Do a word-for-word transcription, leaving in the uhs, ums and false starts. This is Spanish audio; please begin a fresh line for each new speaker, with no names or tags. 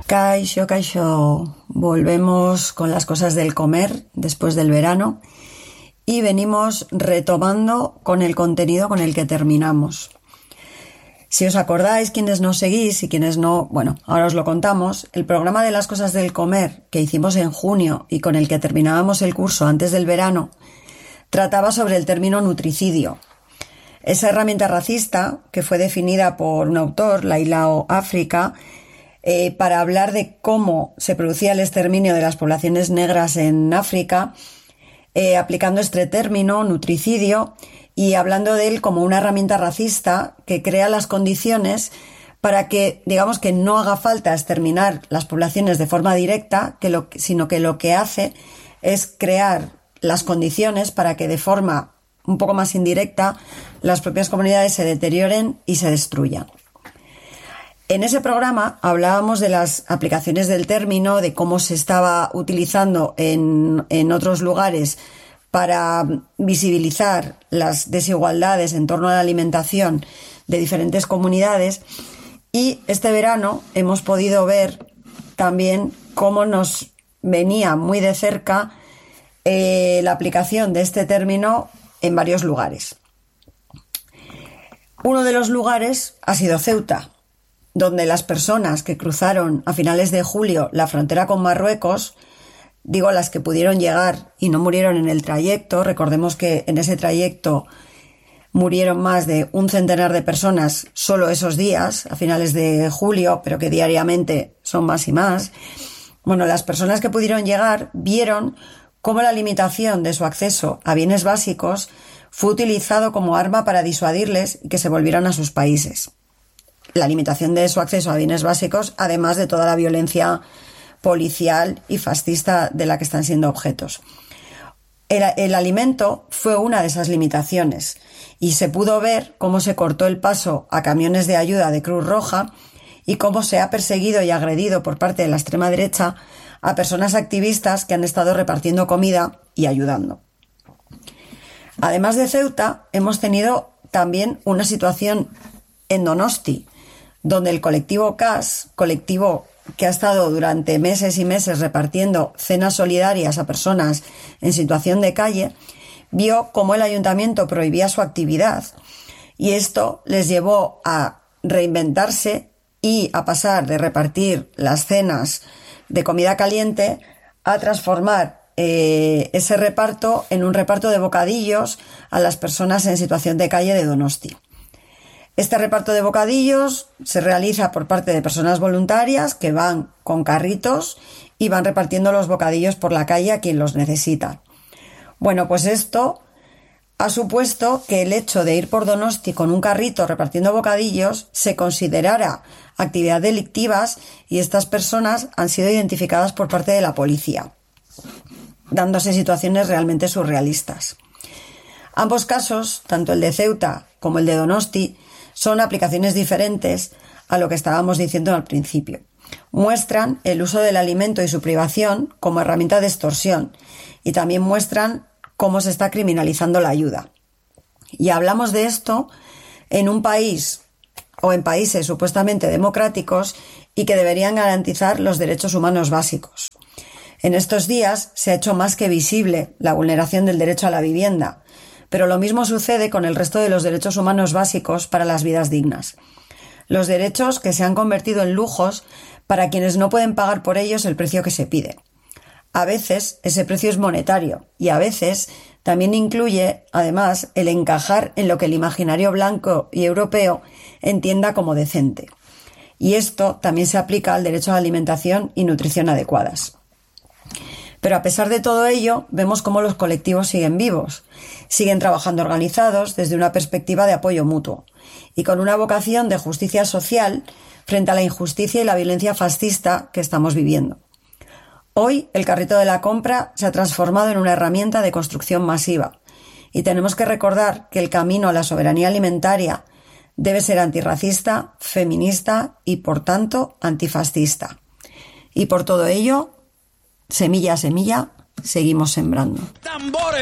Kaixo, Kaixo, volvemos con las cosas del comer después del verano y venimos retomando con el contenido con el que terminamos. Si os acordáis, quienes nos seguís y quienes no, bueno, ahora os lo contamos, el programa de las cosas del comer que hicimos en junio y con el que terminábamos el curso antes del verano, trataba sobre el término nutricidio. Esa herramienta racista que fue definida por un autor, Lailao África, eh, para hablar de cómo se producía el exterminio de las poblaciones negras en África, eh, aplicando este término, nutricidio, y hablando de él como una herramienta racista que crea las condiciones para que, digamos, que no haga falta exterminar las poblaciones de forma directa, que lo, sino que lo que hace es crear las condiciones para que de forma un poco más indirecta las propias comunidades se deterioren y se destruyan. En ese programa hablábamos de las aplicaciones del término, de cómo se estaba utilizando en, en otros lugares para visibilizar las desigualdades en torno a la alimentación de diferentes comunidades, y este verano hemos podido ver también cómo nos venía muy de cerca eh, la aplicación de este término en varios lugares. Uno de los lugares ha sido Ceuta, donde las personas que cruzaron a finales de julio la frontera con Marruecos, digo las que pudieron llegar y no murieron en el trayecto, recordemos que en ese trayecto murieron más de un centenar de personas solo esos días, a finales de julio, pero que diariamente son más y más. Bueno, las personas que pudieron llegar vieron cómo la limitación de su acceso a bienes básicos fue utilizado como arma para disuadirles y que se volvieran a sus países. La limitación de su acceso a bienes básicos, además de toda la violencia policial y fascista de la que están siendo objetos. El, el alimento fue una de esas limitaciones y se pudo ver cómo se cortó el paso a camiones de ayuda de Cruz Roja y cómo se ha perseguido y agredido por parte de la extrema derecha a personas activistas que han estado repartiendo comida y ayudando. Además de Ceuta, hemos tenido también una situación en Donosti, donde el colectivo C A S, colectivo que ha estado durante meses y meses repartiendo cenas solidarias a personas en situación de calle, vio cómo el ayuntamiento prohibía su actividad y esto les llevó a reinventarse y a pasar de repartir las cenas de comida caliente a transformar eh, ese reparto en un reparto de bocadillos a las personas en situación de calle de Donosti. Este reparto de bocadillos se realiza por parte de personas voluntarias que van con carritos y van repartiendo los bocadillos por la calle a quien los necesita. Bueno, pues esto ha supuesto que el hecho de ir por Donosti con un carrito repartiendo bocadillos se considerara actividad delictivas y estas personas han sido identificadas por parte de la policía, dándose situaciones realmente surrealistas. Ambos casos, tanto el de Ceuta como el de Donosti, son aplicaciones diferentes a lo que estábamos diciendo al principio. Muestran el uso del alimento y su privación como herramienta de extorsión y también muestran cómo se está criminalizando la ayuda. Y hablamos de esto en un país o en países supuestamente democráticos y que deberían garantizar los derechos humanos básicos. En estos días se ha hecho más que visible la vulneración del derecho a la vivienda, pero lo mismo sucede con el resto de los derechos humanos básicos para las vidas dignas. Los derechos que se han convertido en lujos para quienes no pueden pagar por ellos el precio que se pide. A veces ese precio es monetario y a veces también incluye, además, el encajar en lo que el imaginario blanco y europeo entienda como decente. Y esto también se aplica al derecho a la alimentación y nutrición adecuadas. Pero a pesar de todo ello, vemos cómo los colectivos siguen vivos, siguen trabajando organizados desde una perspectiva de apoyo mutuo y con una vocación de justicia social frente a la injusticia y la violencia fascista que estamos viviendo. Hoy el carrito de la compra se ha transformado en una herramienta de construcción masiva y tenemos que recordar que el camino a la soberanía alimentaria debe ser antirracista, feminista y, por tanto, antifascista. Y por todo ello, semilla a semilla, seguimos sembrando. ¡Tambores!